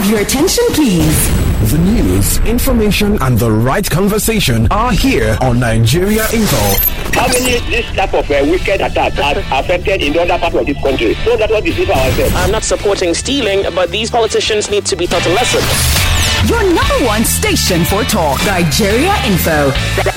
have your attention, please? The news, information, and the right conversation are here on Nigeria Info. How many this type of wicked attacks are affected in the other part of this country? So that's what we see for ourselves. I'm not supporting stealing, but these politicians need to be taught a lesson. Your number one station for talk, Nigeria Info.